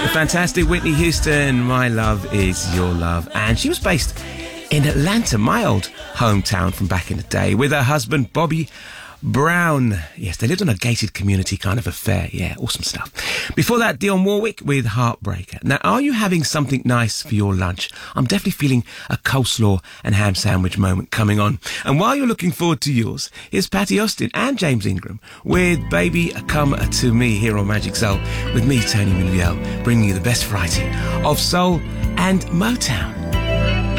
Fantastic Whitney Houston, My Love Is Your Love. And she was based in Atlanta, my old hometown from back in the day, with her husband Bobby Brown. Yes, they lived on a gated community kind of affair. Yeah, awesome stuff. Before that, Dionne Warwick with Heartbreaker. Now, are you having something nice for your lunch? I'm definitely feeling a coleslaw and ham sandwich moment coming on. And while you're looking forward to yours, here's Patty Austin and James Ingram with Baby Come To Me here on Magic Soul with me, Tony Milliel, bringing you the best variety of soul and Motown.